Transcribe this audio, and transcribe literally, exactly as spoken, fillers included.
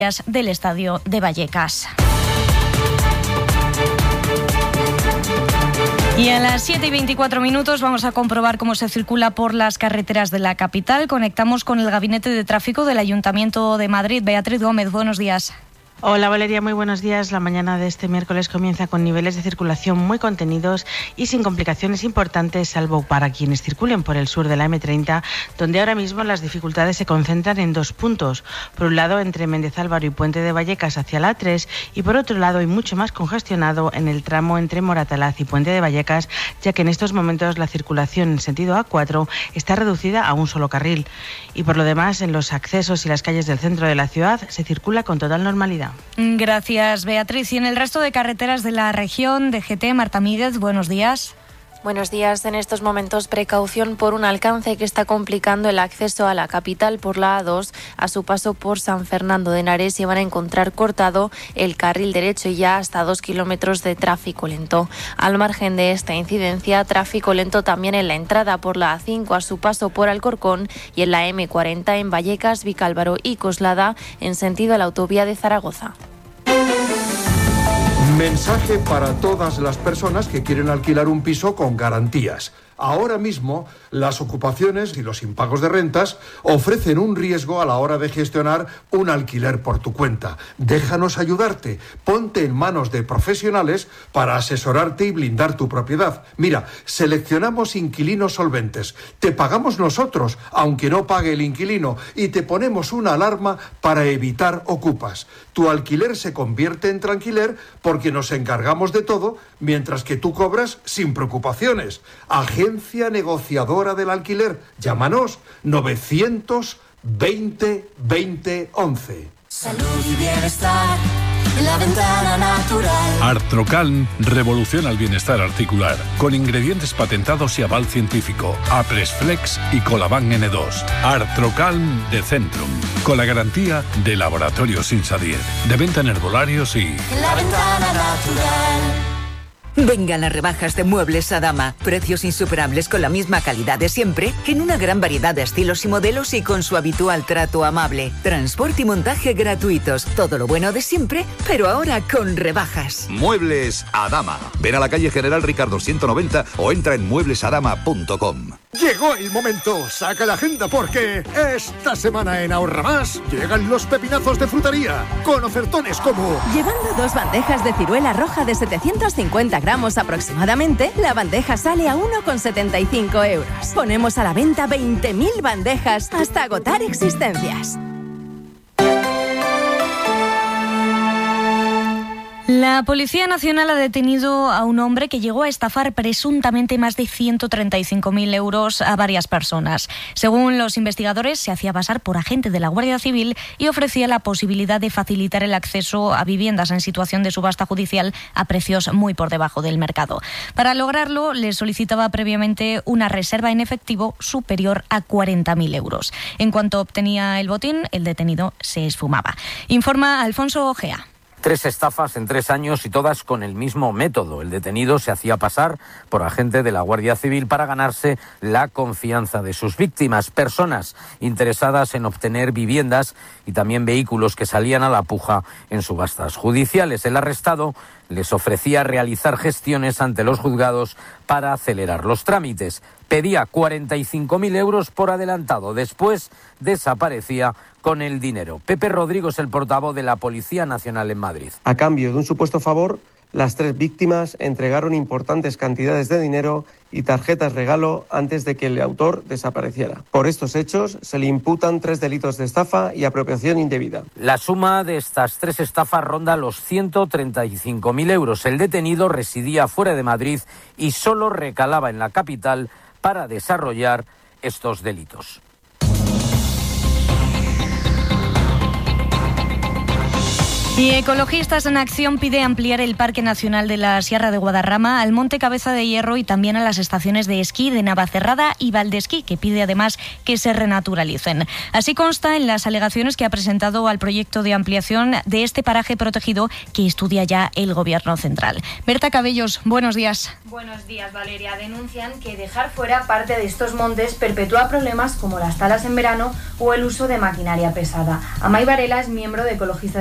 del estadio de Vallecas. Y a las siete y veinticuatro minutos vamos a comprobar cómo se circula por las carreteras de la capital. Conectamos con el Gabinete de Tráfico del Ayuntamiento de Madrid. Beatriz Gómez, buenos días. Hola Valeria, muy buenos días. La mañana de este miércoles comienza con niveles de circulación muy contenidos y sin complicaciones importantes, salvo para quienes circulen por el sur de la eme treinta, donde ahora mismo las dificultades se concentran en dos puntos. Por un lado, entre Méndez Álvaro y Puente de Vallecas hacia la A tres, y por otro lado, y mucho más congestionado, en el tramo entre Moratalaz y Puente de Vallecas, ya que en estos momentos la circulación en sentido A cuatro está reducida a un solo carril. Y por lo demás, en los accesos y las calles del centro de la ciudad se circula con total normalidad. Gracias, Beatriz. Y en el resto de carreteras de la región, D G T, Marta Míguez, buenos días. Buenos días. En estos momentos, precaución por un alcance que está complicando el acceso a la capital por la A dos. A su paso por San Fernando de Henares se van a encontrar cortado el carril derecho y ya hasta dos kilómetros de tráfico lento. Al margen de esta incidencia, tráfico lento también en la entrada por la A cinco a su paso por Alcorcón y en la eme cuarenta en Vallecas, Vicálvaro y Coslada en sentido a la autovía de Zaragoza. Mensaje para todas las personas que quieren alquilar un piso con garantías. Ahora mismo, las ocupaciones y los impagos de rentas ofrecen un riesgo a la hora de gestionar un alquiler por tu cuenta. Déjanos ayudarte. Ponte en manos de profesionales para asesorarte y blindar tu propiedad. Mira, seleccionamos inquilinos solventes. Te pagamos nosotros, aunque no pague el inquilino, y te ponemos una alarma para evitar ocupas. Tu alquiler se convierte en tranquiler porque nos encargamos de todo, mientras que tú cobras sin preocupaciones. Agencia negociadora del alquiler. Llámanos novecientos veinte veinte once. Salud y bienestar en la ventana natural. Artrocalm revoluciona el bienestar articular con ingredientes patentados y aval científico. Apresflex y Colaban ene dos. Artrocalm de Centrum, con la garantía de Laboratorios Insadier, de venta en herbolarios y... En la ventana natural. Vengan las rebajas de Muebles Adama. Precios insuperables con la misma calidad de siempre, en una gran variedad de estilos y modelos y con su habitual trato amable. Transporte y montaje gratuitos. Todo lo bueno de siempre, pero ahora con rebajas. Muebles Adama. Ven a la calle General Ricardo ciento noventa o entra en muebles adama punto com. Llegó el momento, saca la agenda porque esta semana en Ahorra Más llegan los pepinazos de frutería con ofertones como... Llevando dos bandejas de ciruela roja de setecientos cincuenta gramos aproximadamente, la bandeja sale a uno con setenta y cinco euros. Ponemos a la venta veinte mil bandejas hasta agotar existencias. La Policía Nacional ha detenido a un hombre que llegó a estafar presuntamente más de ciento treinta y cinco mil euros a varias personas. Según los investigadores, se hacía pasar por agente de la Guardia Civil y ofrecía la posibilidad de facilitar el acceso a viviendas en situación de subasta judicial a precios muy por debajo del mercado. Para lograrlo, le solicitaba previamente una reserva en efectivo superior a cuarenta mil euros. En cuanto obtenía el botín, el detenido se esfumaba. Informa Alfonso Ojea. Tres estafas en tres años y todas con el mismo método. El detenido se hacía pasar por agente de la Guardia Civil para ganarse la confianza de sus víctimas, personas interesadas en obtener viviendas y también vehículos que salían a la puja en subastas judiciales. El arrestado les ofrecía realizar gestiones ante los juzgados para acelerar los trámites. Pedía cuarenta y cinco mil euros por adelantado. Después desaparecía con el dinero. Pepe Rodrigo es el portavoz de la Policía Nacional en Madrid. A cambio de un supuesto favor, las tres víctimas entregaron importantes cantidades de dinero y tarjetas regalo antes de que el autor desapareciera. Por estos hechos se le imputan tres delitos de estafa y apropiación indebida. La suma de estas tres estafas ronda los ciento treinta y cinco mil euros. El detenido residía fuera de Madrid y solo recalaba en la capital para desarrollar estos delitos. Y Ecologistas en Acción pide ampliar el Parque Nacional de la Sierra de Guadarrama al Monte Cabeza de Hierro y también a las estaciones de esquí de Navacerrada y Valdesquí, que pide además que se renaturalicen. Así consta en las alegaciones que ha presentado al proyecto de ampliación de este paraje protegido que estudia ya el Gobierno central. Berta Cabellos, buenos días. Buenos días, Valeria. Denuncian que dejar fuera parte de estos montes perpetúa problemas como las talas en verano o el uso de maquinaria pesada. Amay Varela es miembro de Ecologistas